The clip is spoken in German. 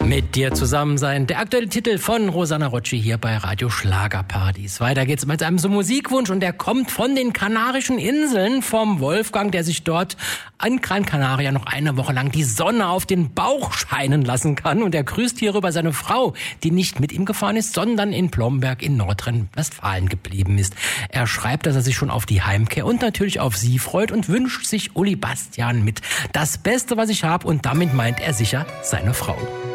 Mit dir zusammen sein. Der aktuelle Titel von Rosanna Rocci hier bei Radio Schlagerpartys. Weiter geht's mit einem so Musikwunsch und der kommt von den Kanarischen Inseln vom Wolfgang, der sich dort an Gran Canaria noch eine Woche lang die Sonne auf den Bauch scheinen lassen kann. Und er grüßt hierüber seine Frau, die nicht mit ihm gefahren ist, sondern in Blomberg in Nordrhein-Westfalen geblieben ist. Er schreibt, dass er sich schon auf die Heimkehr und natürlich auf sie freut und wünscht sich Uli Bastian mit. Das Beste, was ich habe, und damit meint er sicher seine Frau.